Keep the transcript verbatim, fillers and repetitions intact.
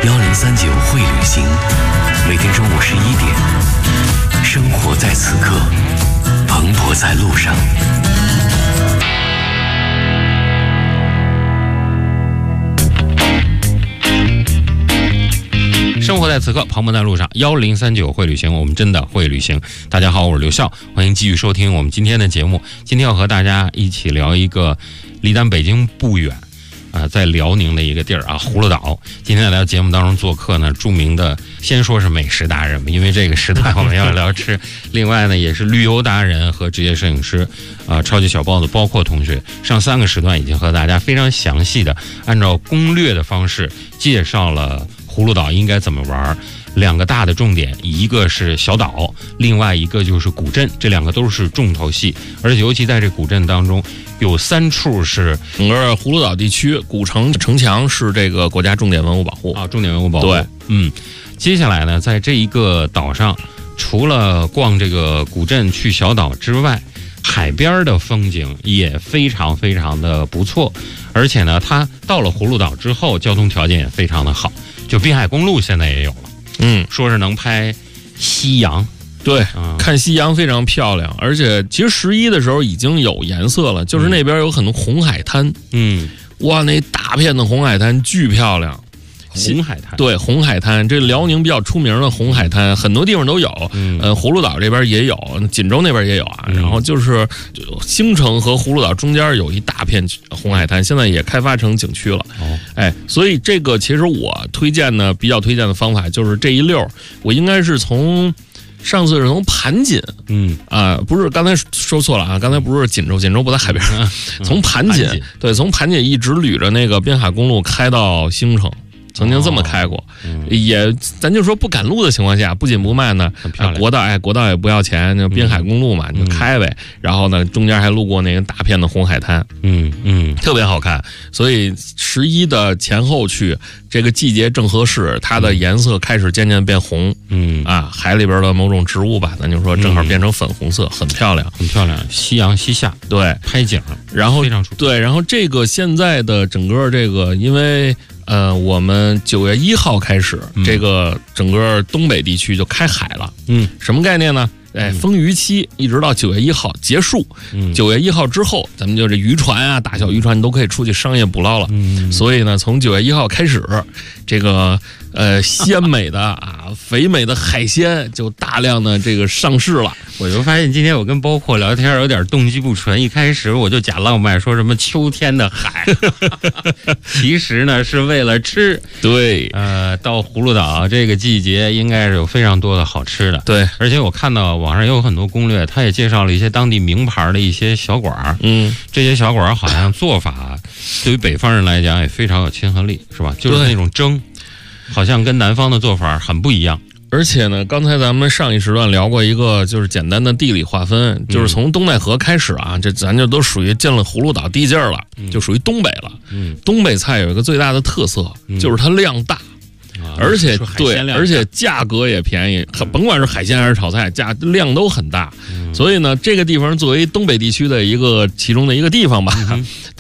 幺零三九会旅行，每天中午十一点，生活在此刻，蓬勃在路上。 生活在此刻，蓬勃在路上。幺零三九会旅行，我们真的会旅行。大家好，我是刘笑，欢迎继续收听我们今天的节目。今天要和大家一起聊一个离咱北京不远啊、呃，在辽宁的一个地儿啊，葫芦岛。今天来到节目当中做客呢，著名的先说是美食达人，因为这个时代我们要聊吃。另外呢，也是旅游达人和职业摄影师啊、呃，超级小包子包括同学，上三个时段已经和大家非常详细的按照攻略的方式介绍了葫芦岛应该怎么玩，两个大的重点，一个是小岛，另外一个就是古镇，这两个都是重头戏。而且尤其在这古镇当中，有三处是整个葫芦岛地区古城城墙是这个国家重点文物保护啊，重点文物保护。 对， 嗯，接下来呢，在这一个岛上，除了逛这个古镇去小岛之外，海边的风景也非常非常的不错，而且呢，它到了葫芦岛之后，交通条件也非常的好。就滨海公路现在也有了， 嗯， 说是能拍夕阳， 对、 嗯， 看夕阳非常漂亮，而且其实十一的时候已经有颜色了，就是那边有很多红海滩， 嗯， 哇，那大片的红海滩巨漂亮。 红海滩， 对，红海滩，这辽宁比较出名的红海滩，很多地方都有。 嗯， 呃，葫芦岛这边也有，锦州那边也有啊。 嗯、 然后就是就兴城和葫芦岛中间有一大片红海滩，现在也开发成景区了。 哦， 哎，所以这个其实我推荐的比较推荐的方法就是这一溜，我应该是从。上次是从盘锦， 嗯啊、呃，不是，刚才说错了啊，刚才不是锦州，锦州不在海边，嗯、从盘锦， 盘锦对，从盘锦一直捋着那个滨海公路开到兴城。曾经这么开过，哦嗯、也咱就说不赶路的情况下，不紧不慢呢，啊、国道哎，国道也不要钱，就滨海公路嘛，嗯、你就开呗。然后呢，中间还路过那个大片的红海滩， 嗯嗯， 特别好看。所以十一的前后去，这个季节正合适，它的颜色开始渐渐变红， 嗯啊，海里边的某种植物吧，咱就说正好变成粉红色，嗯、很漂亮， 很漂亮。夕阳西下， 对， 拍景， 然后非常出色。 对，然后这个现在的整个这个，因为。呃，我们九月一号开始，嗯、这个整个东北地区就开海了。 嗯， 什么概念呢？哎，丰渔期一直到九月一号结束。 嗯， 九月一号之后，咱们就这渔船啊，大小渔船都可以出去商业捕捞了。 嗯， 所以呢，从九月一号开始，这个呃鲜美的啊肥美的海鲜就大量的这个上市了。 我就发现今天我跟包括聊天有点动机不纯，一开始我就假浪漫说什么秋天的海，其实呢是为了吃。 对， 呃，到葫芦岛这个季节应该是有非常多的好吃的。 对， 而且我看到网上也有很多攻略，他也介绍了一些当地名牌的一些小馆， 嗯， 这些小馆好像做法对于北方人来讲也非常有亲和力，是吧？就是那种蒸，好像跟南方的做法很不一样。 而且呢，刚才咱们上一时段聊过一个，就是简单的地理划分，就是从东戴河开始啊，这咱就都属于进了葫芦岛地界了，就属于东北了。 嗯， 东北菜有一个最大的特色， 嗯、 就是它量大， 啊、 而且对， 而且价格也便宜，甭管是海鲜还是炒菜，价量都很大。 嗯、 所以呢，这个地方作为东北地区的一个其中的一个地方吧。嗯